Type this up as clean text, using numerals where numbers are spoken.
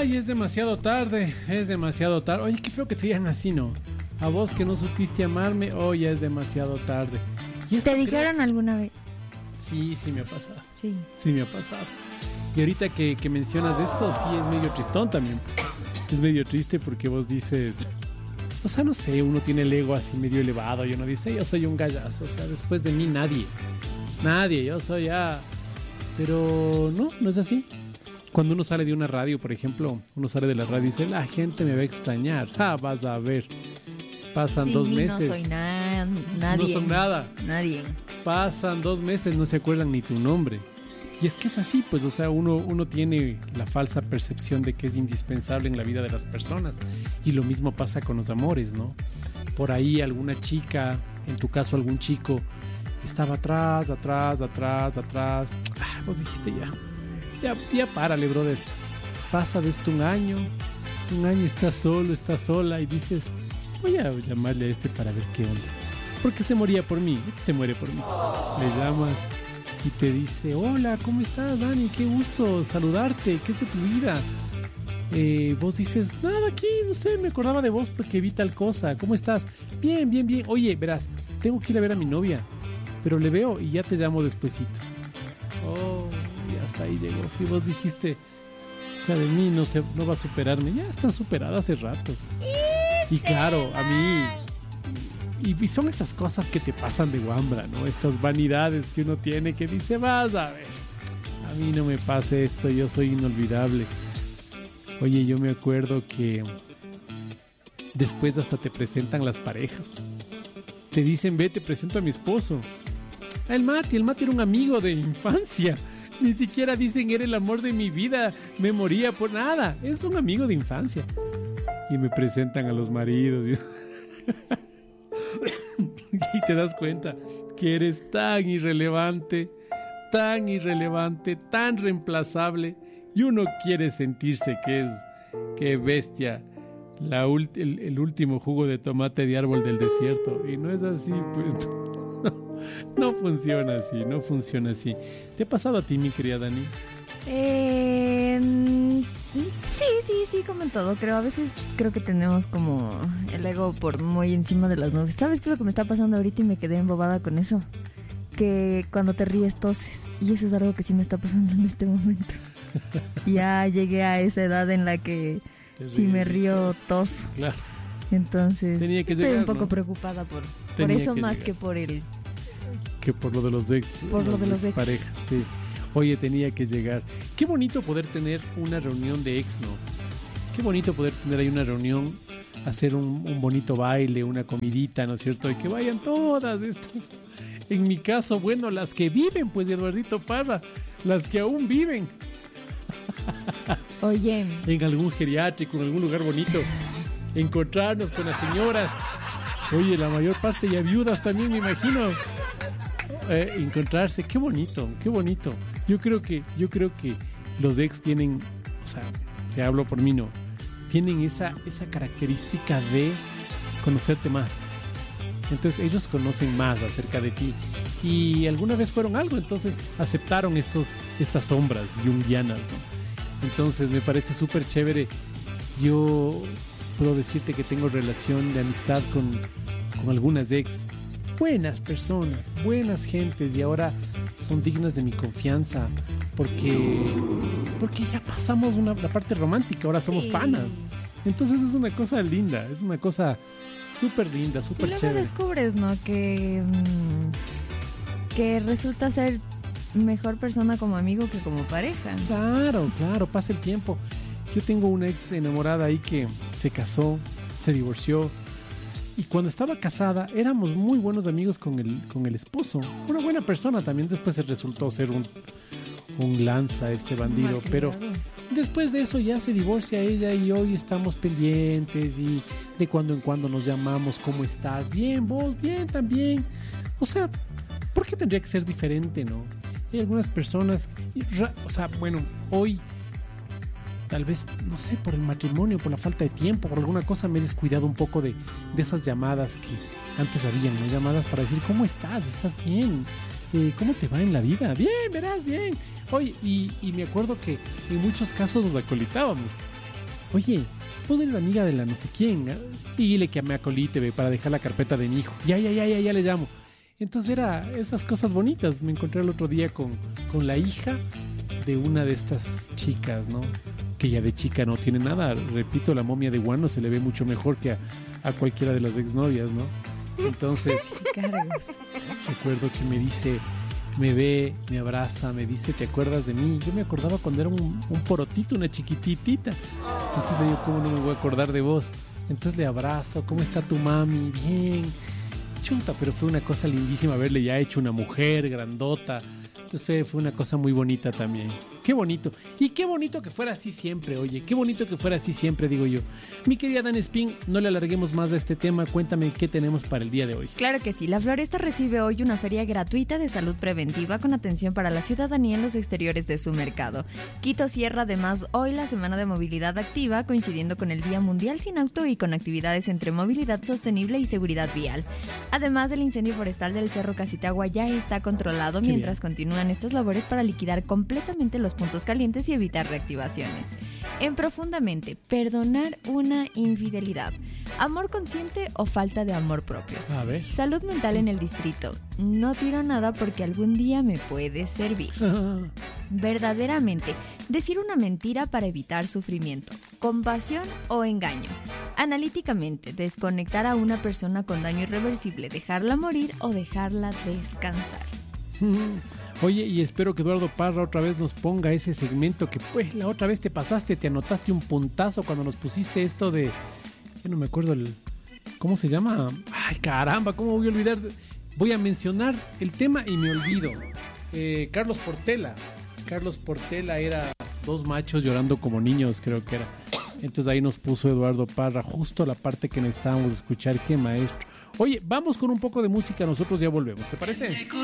Ay, es demasiado tarde, es demasiado tarde. Oye, qué feo que te digan así, ¿no? A vos que no supiste amarme, oh, ya es demasiado tarde. ¿Te dijeron alguna vez? Sí, sí me ha pasado. Sí. Sí me ha pasado. Y ahorita que mencionas esto, sí es medio tristón también, pues. Es medio triste porque vos dices... O sea, no sé, uno tiene el ego así medio elevado y uno dice, yo soy un gallazo, o sea, después de mí nadie. Nadie, yo soy ya... Pero no es así. Cuando uno sale de una radio, por ejemplo, uno sale de la radio y dice, la gente me va a extrañar. Ah, vas a ver. Pasan 2 meses. No soy nadie. No son nada. Nadie. Pasan 2 meses, no se acuerdan ni tu nombre. Y es que es así, pues, o sea, uno tiene la falsa percepción de que es indispensable en la vida de las personas. Y lo mismo pasa con los amores, ¿no? Por ahí alguna chica, en tu caso algún chico, estaba atrás. Ah, vos dijiste ya párale, brother. Pasa de esto un año estás solo, estás sola y dices, voy a llamarle a este para ver qué onda. Porque se moría por mí, se muere por mí. Le llamas y te dice, hola, ¿cómo estás, Dani? Qué gusto saludarte, ¿qué es de tu vida? Vos dices, nada, aquí, no sé, me acordaba de vos porque vi tal cosa. ¿Cómo estás? Bien. Oye, verás, tengo que ir a ver a mi novia, pero le veo y ya te llamo despuesito. Oh, y hasta ahí llegó. Y vos dijiste, ya de mí no va a superarme. Ya está superada hace rato. Y claro, a mí... Y son esas cosas que te pasan de guambra, ¿no? Estas vanidades que uno tiene que dice, vas a ver, a mí no me pase esto, yo soy inolvidable. Oye, yo me acuerdo que después hasta te presentan las parejas. Te dicen, ve, te presento a mi esposo. El Mati era un amigo de infancia. Ni siquiera dicen, era el amor de mi vida, me moría por nada. Es un amigo de infancia. Y me presentan a los maridos. Y te das cuenta que eres tan irrelevante, tan reemplazable. Y uno quiere sentirse que bestia, el último jugo de tomate de árbol del desierto. Y no es así, pues. No funciona así. ¿Te ha pasado a ti, mi querida Dani? Sí, como en todo. Creo, a veces creo que tenemos como el ego por muy encima de las nubes. ¿Sabes qué es lo que me está pasando ahorita y me quedé embobada con eso? Que cuando te ríes toses. Y eso es algo que sí me está pasando en este momento. Ya llegué a esa edad en la que si me río toso. Claro. Entonces estoy un poco preocupada por eso más que por el... Que por lo de los ex. Por lo de los ex. Parejas, sí. Oye, tenía que llegar. Qué bonito poder tener una reunión de ex, ¿no? Qué bonito poder tener ahí una reunión, hacer un bonito baile, una comidita, ¿no es cierto? Y que vayan todas estas. En mi caso, bueno, las que viven, pues, Eduardito Parra, las que aún viven. Oye. En algún geriátrico, en algún lugar bonito. Encontrarnos con las señoras. Oye, la mayor parte ya viudas también, me imagino. Encontrarse, qué bonito. Yo creo que los ex tienen, o sea, te hablo por mí, no, tienen esa característica de conocerte más. Entonces ellos conocen más acerca de ti y alguna vez fueron algo, entonces aceptaron estas sombras junguianas, ¿no? Entonces me parece súper chévere. Yo puedo decirte que tengo relación de amistad con algunas ex. Buenas personas, buenas gentes, y ahora son dignas de mi confianza porque ya pasamos la parte romántica, ahora somos panas. Entonces es una cosa linda, es una cosa súper linda, súper chévere. Y luego descubres, ¿no? Que resulta ser mejor persona como amigo que como pareja. Claro, pasa el tiempo. Yo tengo una ex enamorada ahí que se casó, se divorció. Y cuando estaba casada éramos muy buenos amigos con el esposo. Una buena persona también. Después se resultó ser un lanza este bandido. Pero después de eso ya se divorcia ella y hoy estamos pendientes y de cuando en cuando nos llamamos. ¿Cómo estás? Bien, vos, bien también. O sea, ¿por qué tendría que ser diferente, no? Hay algunas personas... O sea, bueno, hoy... Tal vez, no sé, por el matrimonio, por la falta de tiempo, por alguna cosa me he descuidado un poco de esas llamadas que antes habían, ¿no? Llamadas para decir, ¿cómo estás? ¿Estás bien? ¿Cómo te va en la vida? Bien, verás, bien. Oye, y me acuerdo que en muchos casos nos acolitábamos. oye, ¿puedo ir la amiga de la no sé quién? Y dile que me acolite, ve, para dejar la carpeta de mi hijo. Ya le llamo. Entonces era esas cosas bonitas. Me encontré el otro día con la hija de una de estas chicas, ¿no? Que ya de chica no tiene nada. Repito, la momia de Guano se le ve mucho mejor que a cualquiera de las exnovias, ¿no? Entonces, recuerdo que me dice, me ve, me abraza, me dice, ¿te acuerdas de mí? Yo me acordaba cuando era un porotito, una chiquititita. Entonces le digo, ¿cómo no me voy a acordar de vos? Entonces le abrazo, ¿cómo está tu mami? Bien. Chuta, pero fue una cosa lindísima verle ya hecho una mujer grandota. Entonces fue una cosa muy bonita también. Qué bonito. Y qué bonito que fuera así siempre, oye. Qué bonito que fuera así siempre, digo yo. Mi querida Dan Spin, no le alarguemos más a este tema. Cuéntame qué tenemos para el día de hoy. Claro que sí. La Floresta recibe hoy una feria gratuita de salud preventiva con atención para la ciudadanía en los exteriores de su mercado. Quito cierra además hoy la Semana de Movilidad Activa, coincidiendo con el Día Mundial Sin Auto y con actividades entre movilidad sostenible y seguridad vial. Además, el incendio forestal del Cerro Casitagua ya está controlado mientras continúan estas labores para liquidar completamente los puntos calientes y evitar reactivaciones. En Profundamente, perdonar una infidelidad. ¿Amor consciente o falta de amor propio? A ver. Salud mental en el distrito. No tiro nada porque algún día me puede servir. Verdaderamente, decir una mentira para evitar sufrimiento. Compasión o engaño. Analíticamente, desconectar a una persona con daño irreversible, dejarla morir o dejarla descansar. Oye, y espero que Eduardo Parra otra vez nos ponga ese segmento que pues la otra vez te pasaste, te anotaste un puntazo cuando nos pusiste esto de... Yo no me acuerdo ¿cómo se llama? Ay, caramba, ¿cómo voy a olvidar? Voy a mencionar el tema y me olvido. Carlos Portela era Dos machos llorando como niños, creo que era. Entonces ahí nos puso Eduardo Parra justo la parte que necesitábamos escuchar. ¡Qué maestro! Oye, vamos con un poco de música, nosotros ya volvemos, ¿te parece?